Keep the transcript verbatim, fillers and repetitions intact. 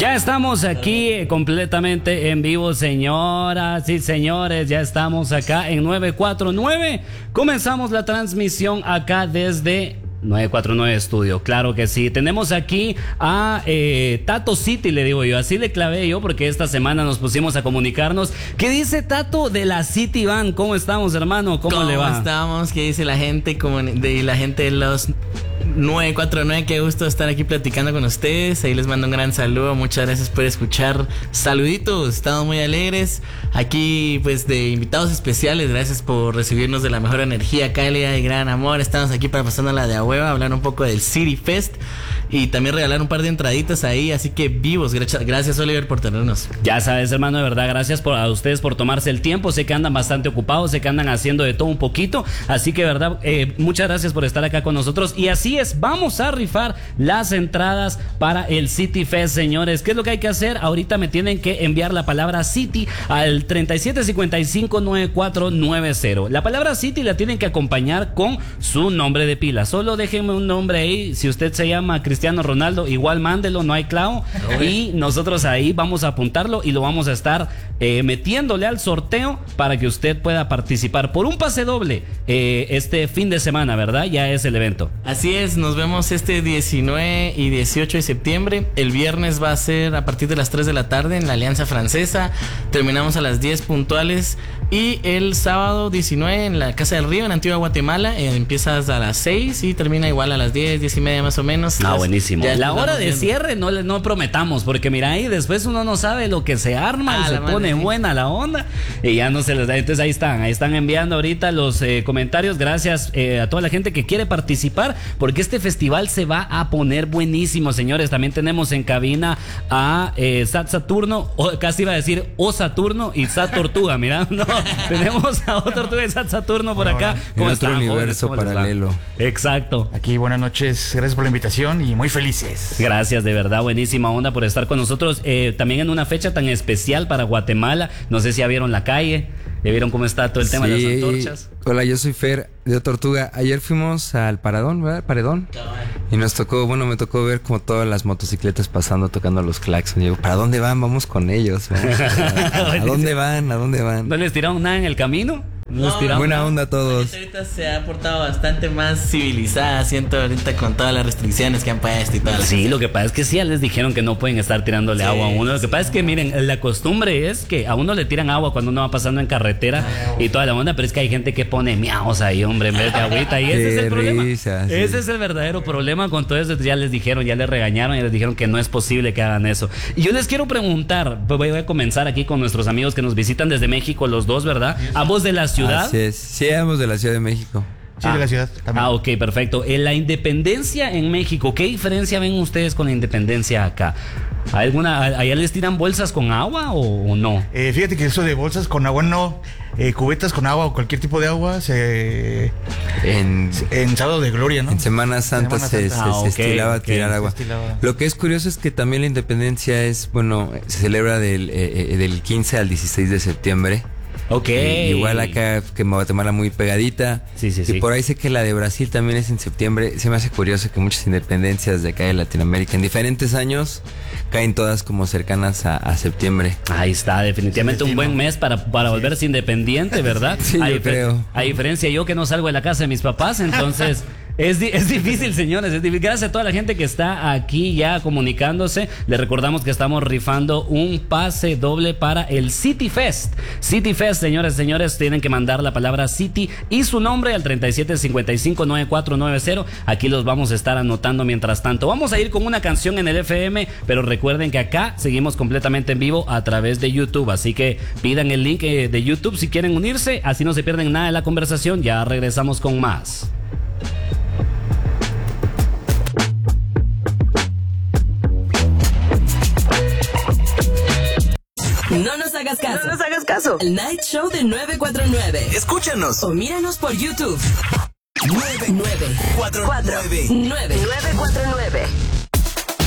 Ya estamos aquí eh, completamente en vivo, señoras y señores. Ya estamos acá en nueve cuatro nueve. Comenzamos la transmisión acá desde nueve cuatro nueve Estudio, claro que sí. Tenemos aquí a eh, Tato City, le digo yo, así le clavé yo porque esta semana nos pusimos a comunicarnos. ¿Qué dice Tato de la City Van? ¿Cómo estamos, hermano? ¿Cómo, ¿Cómo le va? ¿Cómo estamos? ¿Qué dice la gente? Como de la gente de los nueve cuatro nueve, qué gusto estar aquí platicando con ustedes. Ahí les mando un gran saludo, muchas gracias por escuchar. Saluditos, estamos muy alegres aquí, pues de invitados especiales. Gracias por recibirnos de la mejor energía, calidad y gran amor. Estamos aquí para pasándola de a hueva, hablar un poco del City Fest y también regalar un par de entraditas ahí, así que vivos. Gracias, Oliver, por tenernos. Ya sabes, hermano, de verdad, gracias por, a ustedes por tomarse el tiempo. Sé que andan bastante ocupados, sé que andan haciendo de todo un poquito, así que de verdad, eh, muchas gracias por estar acá con nosotros. Y así es, vamos a rifar las entradas para el City Fest, señores. ¿Qué es lo que hay que hacer? Ahorita me tienen que enviar la palabra City al treinta y siete cincuenta y cinco noventa y cuatro noventa. La palabra City la tienen que acompañar con su nombre de pila. Solo déjenme un nombre ahí. Si usted se llama Cristiano Ronaldo, igual mándelo, no hay clavo. Y nosotros ahí vamos a apuntarlo y lo vamos a estar eh, metiéndole al sorteo para que usted pueda participar por un pase doble eh, este fin de semana, ¿verdad? Ya es el evento. Así es, nos vemos este diecinueve y dieciocho de septiembre. El viernes va a ser a partir de las tres de la tarde en la Alianza Francesa. Terminamos a las diez puntuales. Y el sábado diecinueve en la Casa del Río, en Antigua Guatemala, eh, empieza a las seis y termina igual a las diez, diez y media más o menos. Ah, buenísimo. Ya la hora de viendo. cierre no, no prometamos, porque mira, ahí después uno no sabe lo que se arma, ah, y se pone madre. buena la onda y ya no se les da. Entonces ahí están, ahí están enviando ahorita los eh, comentarios. Gracias eh, a toda la gente que quiere participar, porque este festival se va a poner buenísimo, señores. También tenemos en cabina a eh, Sat Saturno, o casi iba a decir O Saturno y Sat Tortuga, mira, no, tenemos a O Tortuga y Sat Saturno por acá. En otro universo paralelo. Exacto. Aquí, buenas noches, gracias por la invitación y muy felices. Gracias, de verdad, buenísima onda por estar con nosotros, eh, también en una fecha tan especial para Guatemala. No sé si ya vieron la calle, ya vieron cómo está todo el tema sí. de las antorchas. Hola, yo soy Fer de Tortuga. Ayer fuimos al Paradón, ¿verdad? Paredón. Y nos tocó, bueno, me tocó ver como todas las motocicletas pasando, tocando los claxons. Y digo, ¿para dónde van? Vamos con ellos. Vamos a, ¿A dónde van? ¿A dónde van? ¿No les tiraron nada en el camino? No, buena nada. onda a todos. Ahorita se ha portado bastante más civilizada, siento, ahorita con todas las restricciones que han puesto y todo. Sí, lo que pasa es que sí, ya les dijeron que no pueden estar tirándole sí, agua a uno. Lo que sí, pasa es que, miren, la costumbre es que a uno le tiran agua cuando uno va pasando en carretera y toda la onda, pero es que hay gente que pone miaos ahí, hombre, en vez de agüita. Y ese es el problema. Risa, sí. Ese es el verdadero problema con todo eso. Ya les dijeron, ya les regañaron, ya les dijeron que no es posible que hagan eso. Y yo les quiero preguntar, voy a comenzar aquí con nuestros amigos que nos visitan desde México, los dos, ¿verdad? Ambos de la ciudad. Así es. Sí, ambos de la Ciudad de México. Sí, ah, de la ciudad también. Ah, ok, perfecto. En la independencia en México, ¿qué diferencia ven ustedes con la independencia acá? ¿Hay alguna, allá les tiran bolsas con agua o, o no? Eh, fíjate que eso de bolsas con agua no, eh, cubetas con agua o cualquier tipo de agua se en, en sábado de gloria, ¿no? En Semana Santa, Semana Santa. se, ah, se, okay, se estilaba okay, tirar agua. Estilaba. Lo que es curioso es que también la independencia es, bueno, se celebra del, eh, del quince al dieciséis de septiembre. Ok. Eh, igual acá que en Guatemala muy pegadita. Sí, sí, y sí. por ahí sé que la de Brasil también es en septiembre. Se me hace curioso que muchas independencias de acá de Latinoamérica en diferentes años caen todas como cercanas a, a septiembre. Ahí está, definitivamente un buen mes para, para sí. volverse independiente, ¿verdad? Sí, a yo creo. A diferencia yo que no salgo de la casa de mis papás, entonces... Es, di- es difícil, señores, es difícil. Gracias a toda la gente que está aquí ya comunicándose. Les recordamos que estamos rifando un pase doble para el City Fest. City Fest, señores, señores, tienen que mandar la palabra City y su nombre al treinta y siete cincuenta y cinco noventa y cuatro noventa. Aquí los vamos a estar anotando mientras tanto. Vamos a ir con una canción en el F M, pero recuerden que acá seguimos completamente en vivo a través de YouTube. Así que pidan el link de YouTube si quieren unirse, así no se pierden nada de la conversación. Ya regresamos con más. No nos hagas caso. No nos hagas caso. El Night Show de nueve cuatro nueve. Escúchanos. O míranos por YouTube. nueve nueve cuatro nueve nueve. nueve nueve cuatro nueve.